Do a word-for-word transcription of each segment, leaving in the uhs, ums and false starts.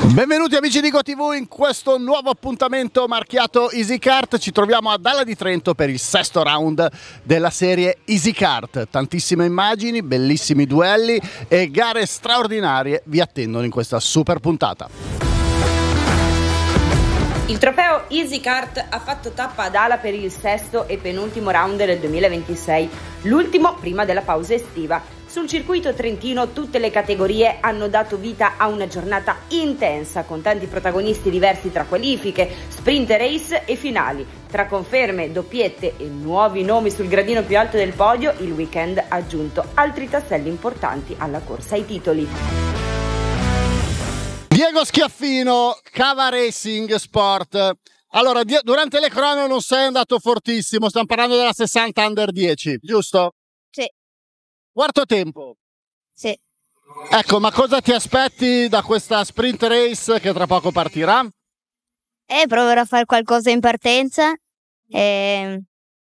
Benvenuti amici di GoTV in questo nuovo appuntamento marchiato Easy Kart. Ci troviamo a Dalla di Trento per il sesto round della serie Easy Kart. Tantissime immagini, bellissimi duelli e gare straordinarie vi attendono in questa super puntata. Il trofeo Easy Kart ha fatto tappa ad Ala per il sesto e penultimo round del duemilaventisei, l'ultimo prima della pausa estiva. Sul circuito trentino tutte le categorie hanno dato vita a una giornata intensa, con tanti protagonisti diversi tra qualifiche, sprint race e finali. Tra conferme, doppiette e nuovi nomi sul gradino più alto del podio, il weekend ha aggiunto altri tasselli importanti alla corsa ai titoli. Diego Schiaffino, Cava Racing Sport. Allora, durante le crono non sei andato fortissimo, stiamo parlando della sessanta under dieci, giusto? Sì. Quarto tempo. Sì. Ecco, ma cosa ti aspetti da questa sprint race che tra poco partirà? Eh, proverò a fare qualcosa in partenza e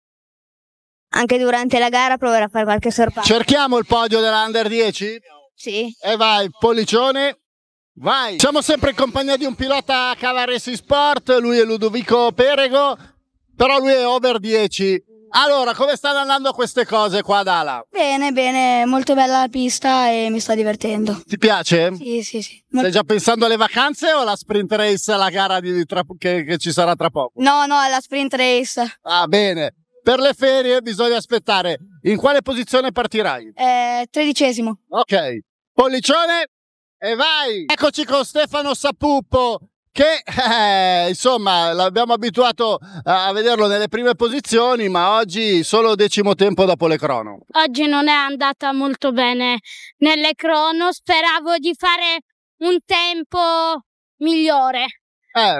anche durante la gara proverò a fare qualche sorpasso. Cerchiamo il podio della under dieci? Sì. E vai, pollicione. Vai! Siamo sempre in compagnia di un pilota Cava Racing Sport, lui è Ludovico Perego, però lui è over dieci. Allora, come stanno andando queste cose qua ad Ala? Bene, bene, molto bella la pista e mi sto divertendo. Ti piace? Sì, sì, sì. Stai già pensando alle vacanze o alla sprint race, alla gara di tra, che, che ci sarà tra poco? No, no, è la sprint race. Ah, bene. Per le ferie bisogna aspettare. In quale posizione partirai? Eh, tredicesimo. Ok. Pollicione e vai! Eccoci con Stefano Sapuppo, che eh, insomma l'abbiamo abituato a vederlo nelle prime posizioni, ma oggi solo decimo tempo dopo le crono. Oggi non è andata molto bene nelle crono, speravo di fare un tempo migliore. Eh,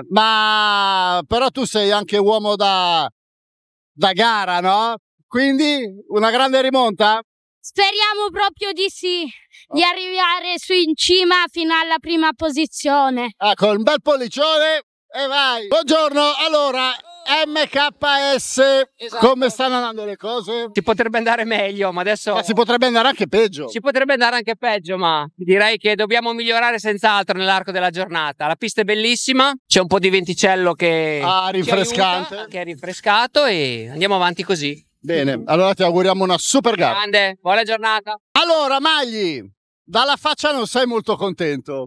ma però tu sei anche uomo da, da gara, no? Quindi una grande rimonta? Speriamo proprio di sì, di arrivare su in cima fino alla prima posizione. Ecco, un bel pollicione e vai! Buongiorno, allora M K S, esatto. Come stanno andando le cose? Si potrebbe andare meglio, ma adesso... Eh, si potrebbe andare anche peggio. Si potrebbe andare anche peggio, ma direi che dobbiamo migliorare senz'altro nell'arco della giornata. La pista è bellissima, c'è un po' di venticello che... Ah, rinfrescante. Aiuta, che è rinfrescato e andiamo avanti così. Bene, allora ti auguriamo una super gara. Grande, buona giornata. Allora, Magli, dalla faccia non sei molto contento.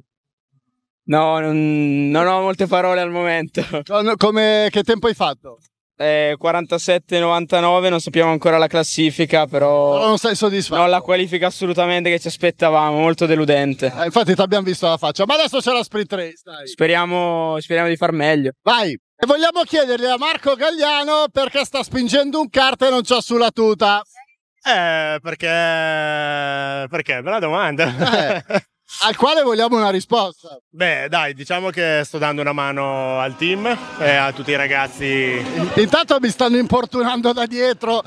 No, non, non ho molte parole al momento. Come, che tempo hai fatto? Eh, quarantasette novantanove, non sappiamo ancora la classifica, però... Però non sei soddisfatto? Non la qualifica assolutamente che ci aspettavamo, molto deludente. Eh, infatti ti abbiamo visto la faccia, ma adesso c'è la sprint race, dai. Speriamo, speriamo di far meglio. Vai! E vogliamo chiedergli a Marco Gagliano perché sta spingendo un kart e non c'ha sulla tuta. Eh, perché... Perché? Bella domanda. Eh, al quale vogliamo una risposta. Beh, dai, diciamo che sto dando una mano al team e a tutti i ragazzi. Intanto mi stanno importunando da dietro.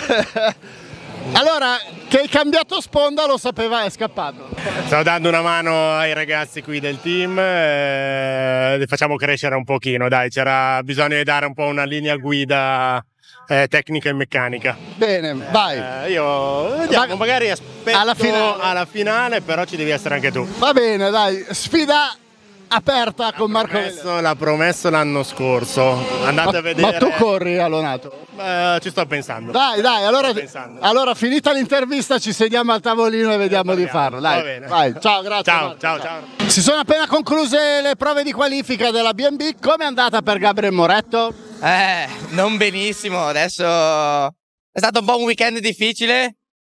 Allora, che hai cambiato sponda lo sapeva, è scappato. Sto dando una mano ai ragazzi qui del team, eh, li facciamo crescere un pochino, dai, c'era bisogno di dare un po' una linea guida eh, tecnica e meccanica. Bene, vai. Eh, io vediamo, Ma, magari aspetto alla finale. alla finale, però ci devi essere anche tu. Va bene, dai, sfida aperta con Marco Gagliano. L'ha promesso l'anno scorso, andate ma, a vedere. Ma tu corri a Lonato? Eh, ci sto pensando. Dai, dai, allora, allora finita l'intervista ci sediamo al tavolino e vediamo eh, di farlo. Dai, va bene. Vai, ciao, grazie. Ciao, Marco, ciao, ciao, ciao. Si sono appena concluse le prove di qualifica della B and B. Come è andata per Gabriel Moretto? Eh, non benissimo. Adesso è stato un po' un weekend difficile.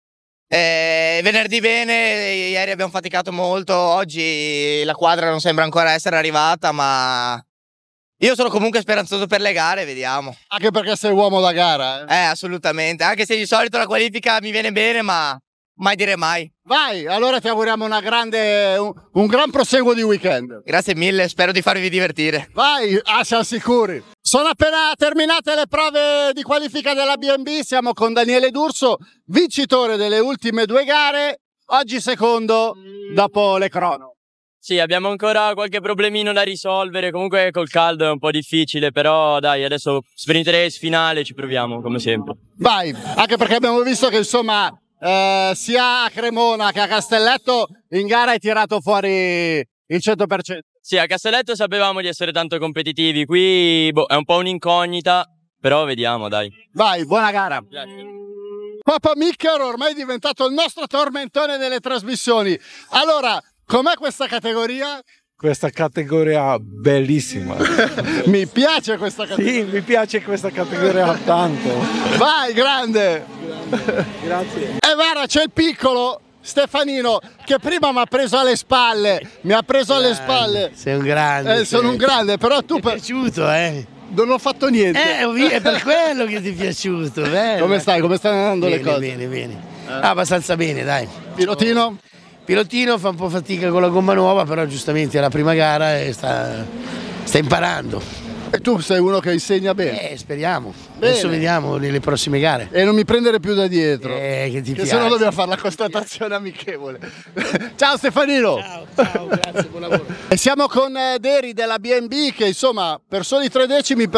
Eh, venerdì bene, ieri abbiamo faticato molto, oggi la quadra non sembra ancora essere arrivata, ma io sono comunque speranzoso per le gare, vediamo. Anche perché sei uomo da gara, eh? Eh, assolutamente, anche se di solito la qualifica mi viene bene, ma mai dire mai. Vai, allora ti auguriamo una grande, un, un gran proseguo di weekend. Grazie mille, spero di farvi divertire. Vai, ah, siamo sicuri. Sono appena terminate le prove di qualifica della B and B, siamo con Daniele D'Urso, vincitore delle ultime due gare, oggi secondo dopo le crono. Sì, abbiamo ancora qualche problemino da risolvere, comunque col caldo è un po' difficile, però dai, adesso sprint race finale ci proviamo come sempre. Vai, anche perché abbiamo visto che insomma eh, sia a Cremona che a Castelletto in gara hai tirato fuori il cento per cento. Sì, a Castelletto sapevamo di essere tanto competitivi, qui boh, è un po' un'incognita, però vediamo, dai. Vai, buona gara. Grazie. Papa Micker ormai è diventato il nostro tormentone delle trasmissioni. Allora, com'è questa categoria? Questa categoria bellissima. Mi piace questa categoria. Sì, mi piace questa categoria tanto. Vai, grande. Grazie. E guarda, c'è il piccolo Stefanino che prima mi ha preso alle spalle. Mi ha preso grande. alle spalle. Sei un grande. Eh, sono un grande, però tu... Ti è piaciuto, eh? Non ho fatto niente. Eh, è per quello che ti è piaciuto. Bello. Come stai? Come stanno andando bene, le cose? Bene, bene. Eh. Ah, abbastanza bene, dai. Pilotino? Pilotino fa un po' fatica con la gomma nuova, però giustamente è la prima gara e sta, sta imparando. E tu sei uno che insegna bene? Eh, speriamo. Bene. Adesso vediamo nelle prossime gare. E non mi prendere più da dietro. Eh, che ti che piace. se no dobbiamo fare la constatazione amichevole. Ciao Stefanino. Ciao, ciao, grazie, buon lavoro. E siamo con Deri della B and B che insomma per soli tre decimi